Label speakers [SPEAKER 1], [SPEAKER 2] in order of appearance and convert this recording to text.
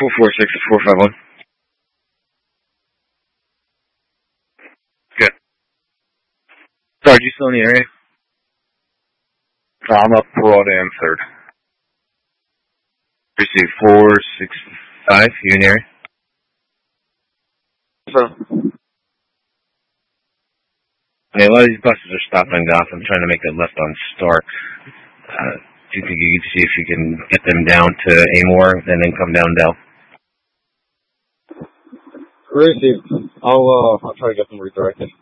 [SPEAKER 1] 446-451. Good. Sorry, you still in the area? I'm up broad and third. Receive 465. You in the area? So. Yeah, a lot of these buses are stopping in Gotham, trying to make a left on Stark. Do you think you could see if you can get them down to Amor and then come down Dell?
[SPEAKER 2] Receive. I'll try to get them redirected.